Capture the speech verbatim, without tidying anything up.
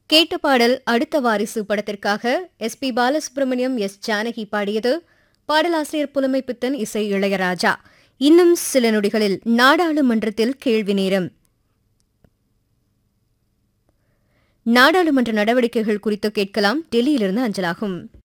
கேட்ட பாடல் அடுத்த வாரிசு படத்திற்காக S B Balasubramaniam S Janaki பாடியது. பாடலாசிரியர் புலமைப்பித்தன், இசை இளையராஜா. இன்னும் சில நொடிகளில் நாடாளுமன்றத்தில் கேள்வி நேரம். நாடாளுமன்ற நடவடிக்கைகள் குறித்து கேட்கலாம். டெல்லியிலிருந்து அஞ்சலாகும்.